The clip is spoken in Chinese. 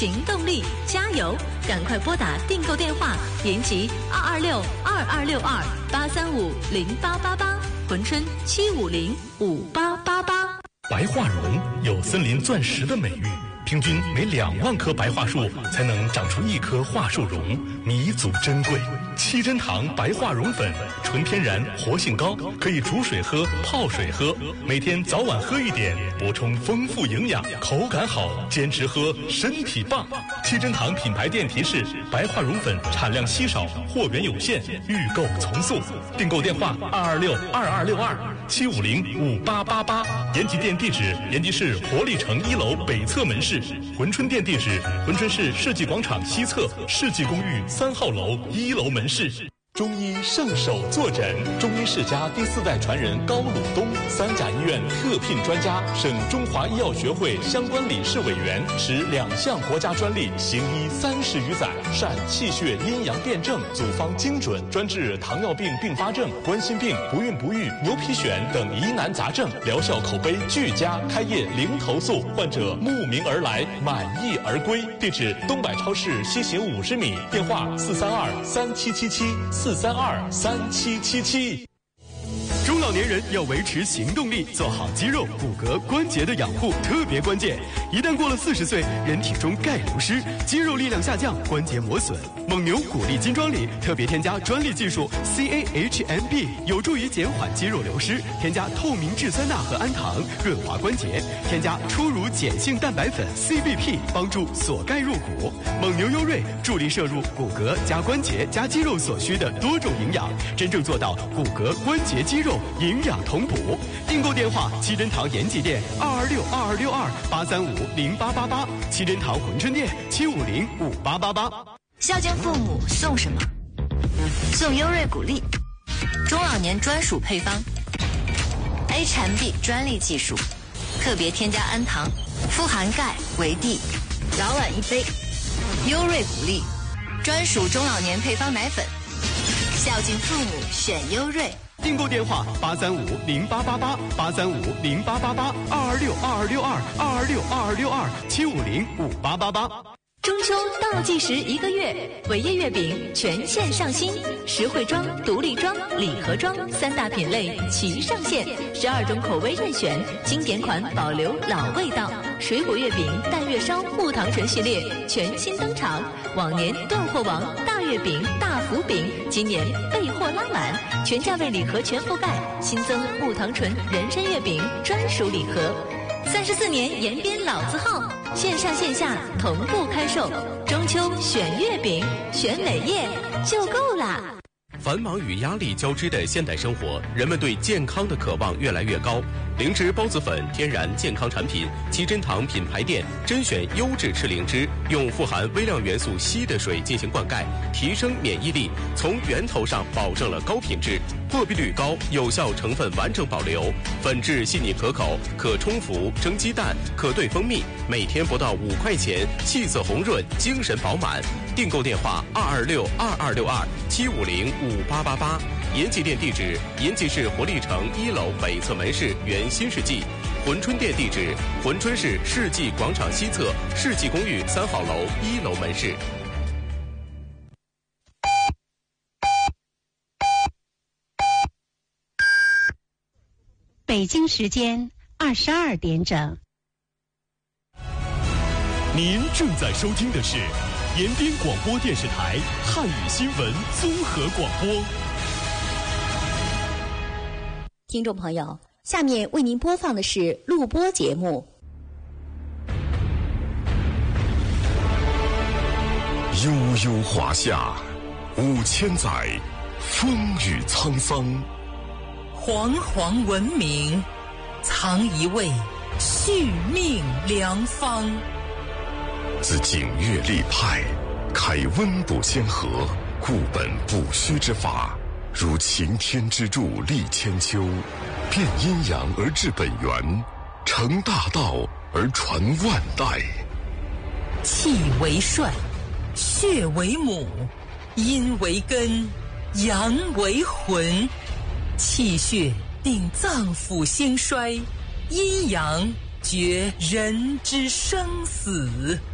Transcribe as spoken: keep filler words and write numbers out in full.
行动力，加油！赶快拨打订购电话，延吉二二六二二六二八三五零八八八，珲春七五零五八八八。 白桦榕有森林钻石的美誉，平均每两万棵白桦树才能长出一棵桦树榕，弥足珍贵。七珍堂白桦榕粉，纯天然，活性高，可以煮水喝、泡水喝，每天早晚喝一点，补充丰富营养，口感好，坚持喝，身体棒。七珍堂品牌店提示：白桦榕粉产量稀少，货源有限，预购从速。订购电话：二二六二二六二七五零五八八八。延吉店地址：延吉市活力城一楼北侧门市。珲春店地址：珲春市世纪广场西侧世纪公寓三号楼一楼门市。中医圣手坐诊，中医世家第四代传人高鲁东，三甲医院特聘专家，省中华医药学会相关理事委员，持两项国家专利，行医三十余载，善气血阴阳辩证，组方精准，专治糖尿病并发症、冠心病、不孕不育、牛皮癣等疑难杂症，疗效口碑俱佳，开业零投诉，患者慕名而来，满意而归。地址：东百超市西行五十米，电话四三二三七七七。四三二三七七七。 中老年人要维持行动力，做好肌肉、骨骼、关节的养护特别关键。一旦过了四十岁，人体中钙流失，肌肉力量下降，关节磨损。蒙牛骨力金装里特别添加专利技术 C A H M B， 有助于减缓肌肉流失。添加透明质酸钠和氨糖，润滑关节。添加初乳碱性蛋白粉 C B P， 帮助锁钙入骨。蒙牛优瑞助力摄入骨骼加关节加肌肉所需的多种营养，真正做到骨骼、关节、肌肉营养同补。订购电话：七珍堂延吉店二二六二二六二八三五零八八八，七珍堂珲春店七五零五八八八。 孝敬父母送什么？送优瑞谷粒，中老年专属配方 ，H M B 专利技术，特别添加氨糖，富含钙、维 D， 早晚一杯。优瑞谷粒，专属中老年配方奶粉，孝敬父母选优瑞。 订购电话：八三五零八八八八三五零八八八二二六二二六二二二六二二六二七五零五八八八。 中秋倒计时一个月，伟业月饼全线上新，实惠装、独立装、礼盒装三大品类齐上线，十二种口味任选，经典款保留老味道。水果月饼、淡月烧、木糖醇系列全新登场，往年断货王大月饼、大福饼，今年备货拉满，全价位礼盒全覆盖，新增木糖醇人参月饼专属礼盒。三十四年延边老字号，线上线下同步开售。中秋选月饼，选伟业就够啦。 繁忙与压力交织的现代生活，人们对健康的渴望越来越高。灵芝孢子粉天然健康产品，七珍堂品牌店甄选优质赤灵芝，用富含微量元素硒的水进行灌溉，提升免疫力，从源头上保证了高品质，破壁率高，有效成分完整保留，粉质细腻可口，可冲服蒸鸡蛋，可兑蜂蜜，每天不到五块钱，气色红润，精神饱满。订购电话：二二六二二六二七五零五八八八。延吉店地址：延吉市活力城一楼北侧门市原新世纪。珲春店地址：珲春市世纪广场西侧世纪公寓三号楼一楼门市。 北京时间二十二点整。 您正在收听的是延边广播电视台汉语新闻综合广播。 听众朋友，下面为您播放的是录播节目。 悠悠华夏，五千载，风雨沧桑。 煌煌文明，藏一位续命良方。 自景岳立派，开温补先河，固本补虚之法，如擎天之柱立千秋，变阴阳而治本源，成大道而传万代。 气为帅，血为母，阴为根，阳为魂。气血定脏腑兴衰，阴阳决人之生死。